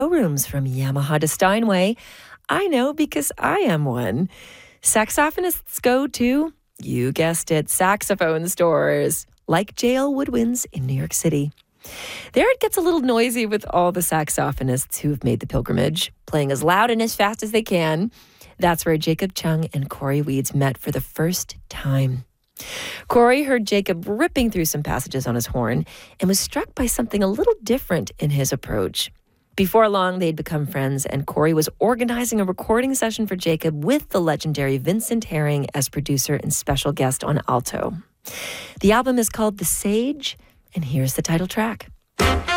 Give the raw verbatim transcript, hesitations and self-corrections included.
showrooms from Yamaha to Steinway. I know because I am one. Saxophonists go to, you guessed it, saxophone stores, like J L Woodwinds in New York City. There it gets a little noisy with all the saxophonists who've made the pilgrimage, playing as loud and as fast as they can. That's where Jacob Chung and Corey Weeds met for the first time. Corey heard Jacob ripping through some passages on his horn and was struck by something a little different in his approach. Before long, they'd become friends, and Corey was organizing a recording session for Jacob with the legendary Vincent Herring as producer and special guest on alto. The album is called The Sage, and here's the title track.